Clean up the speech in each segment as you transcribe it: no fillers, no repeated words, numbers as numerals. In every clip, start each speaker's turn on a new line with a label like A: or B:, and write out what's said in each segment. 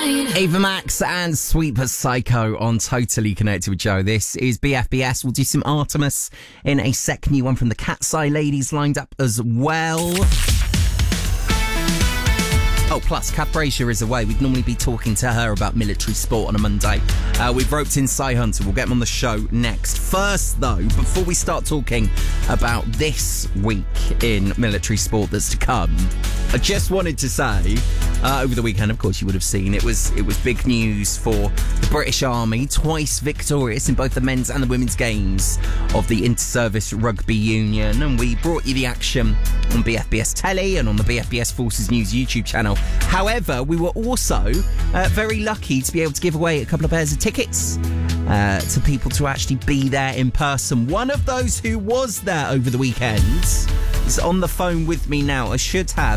A: Ava Max and Sweeper Psycho on Totally Connected with Joe. This is BFBS. We'll do some Artemis in a sec. New one from the Cat's Eye Ladies lined up as well. Oh, plus, Kath Brazier is away. We'd normally be talking to her about military sport on a Monday. We've roped in Cy Hunter. We'll get him on the show next. First, though, before we start talking about this week in military sport that's to come, I just wanted to say, over the weekend, of course, you would have seen, it was big news for the British Army, twice victorious in both the men's and the women's games of the Inter-Service Rugby Union. And we brought you the action on BFBS Telly and on the BFBS Forces News YouTube channel. However, we were also very lucky to be able to give away a couple of pairs of tickets to people to actually be there in person. One of those who was there over the weekend is on the phone with me now. I should have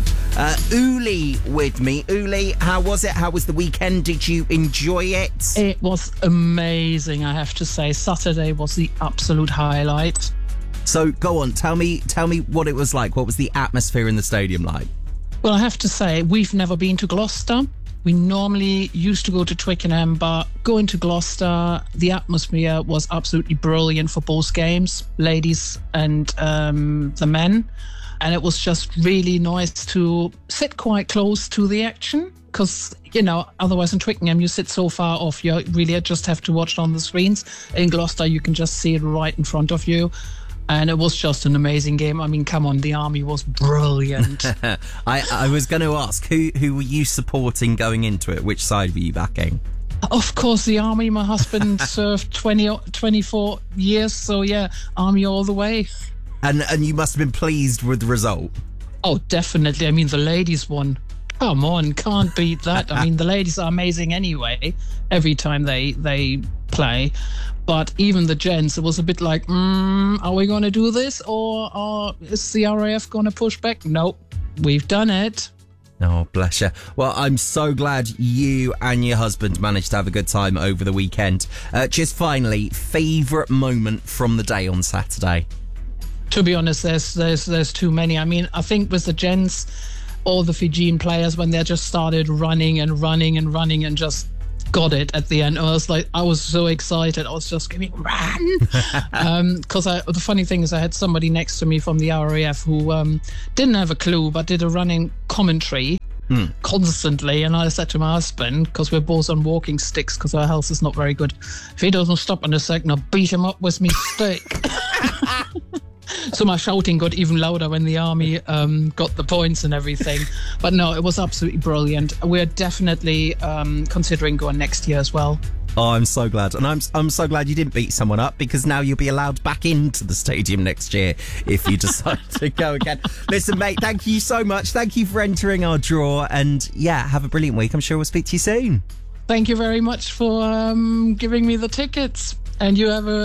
A: Uli with me. Uli, how was it? How was the weekend? Did you enjoy it?
B: It was amazing, I have to say. Saturday was the absolute highlight.
A: So go on, tell me what it was like. What was the atmosphere in the stadium like?
B: Well, I have to say, we've never been to Gloucester. We normally used to go to Twickenham, but going to Gloucester, the atmosphere was absolutely brilliant for both games, ladies and the men. And it was just really nice to sit quite close to the action because, you know, otherwise in Twickenham, you sit so far off. You really just have to watch it on the screens. In Gloucester, you can just see it right in front of you. And it was just an amazing game. I mean, come on, the Army was brilliant.
A: I was going to ask, who were you supporting going into it? Which side were you backing?
B: Of course, the Army. My husband served 24 years, so yeah, Army all the way.
A: And you must have been pleased with the result.
B: Oh, definitely. I mean, the ladies won. Come on, can't beat that. I mean, the ladies are amazing anyway, every time they play. But even the gents, it was a bit like, are we going to do this? Or is the RAF going to push back? Nope, we've done it.
A: Oh, bless you. Well, I'm so glad you and your husband managed to have a good time over the weekend. Just finally, favourite moment from the day on Saturday?
B: To be honest, there's too many. I mean, I think with the gents, all the Fijian players, when they just started running and just got it at the end. I was so excited. I was just screaming, run! Because the funny thing is I had somebody next to me from the RAF who didn't have a clue, but did a running commentary constantly. And I said to my husband, because we're both on walking sticks because our health is not very good, if he doesn't stop in a second, I'll beat him up with me stick. So my shouting got even louder when the Army got the points and everything. But no, it was absolutely brilliant. We're definitely considering going next year as well.
A: Oh, I'm so glad. And I'm so glad you didn't beat someone up, because now you'll be allowed back into the stadium next year if you decide to go again. Listen, mate, thank you so much. Thank you for entering our draw. And yeah, have a brilliant week. I'm sure we'll speak to you soon.
B: Thank you very much for giving me the tickets. And you have a